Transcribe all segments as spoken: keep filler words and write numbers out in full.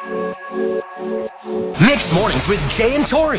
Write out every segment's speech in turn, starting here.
Mixed Mornings with Jay and Tori.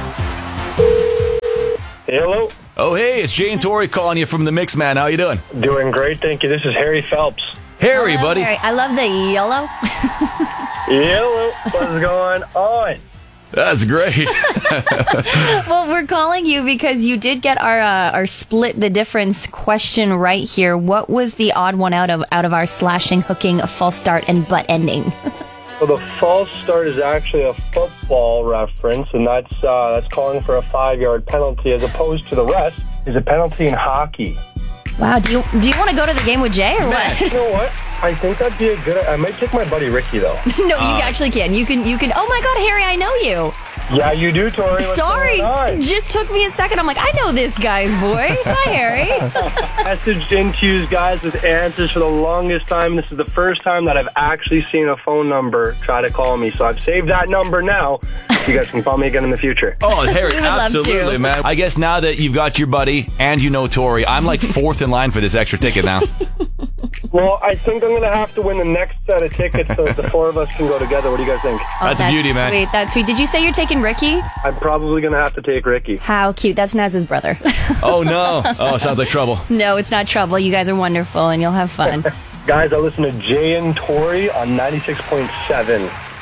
Hello. Oh, hey, it's Jay and Tori calling you from the Mix, man. How you doing? Doing great, thank you. This is Harry Phelps. Harry, Hello, buddy. Harry. I love the yellow. Hello. What's going on? That's great. Well, we're calling you because you did get our uh, our split the difference question right here. What was the odd one out of out of our slashing, hooking, false start, and butt ending? So the false start is actually a football reference, and that's uh, that's calling for a five-yard penalty, as opposed to the rest is a penalty in hockey. Wow. Do you do you want to go to the game with Jay or what? You know what? I think that'd be a good. I might take my buddy Ricky though. No, you actually can. You can. You can. Oh my God, Harry, I know you. Yeah, you do, Tori. What's Sorry, going on? just took me a second. I'm like, I know this guy's voice. Hi, Harry. Messaged into you guys with answers for the longest time. This is the first time that I've actually seen a phone number try to call me, so I've saved that number now. So you guys can call me again in the future. Oh, Harry, We would love absolutely, to. man. I guess now that you've got your buddy and you know Tori, I'm like fourth in line for this extra ticket now. Well, I think I'm going to have to win the next set of tickets so the four of us can go together. What do you guys think? Oh, That's a beauty, man. Sweet. That's sweet. Did you say you're taking Ricky? I'm probably going to have to take Ricky. How cute. That's Naz's brother. Oh, no. Oh, sounds like trouble. No, it's not trouble. You guys are wonderful and you'll have fun. Guys, I listen to Jay and Tori on ninety-six point seven.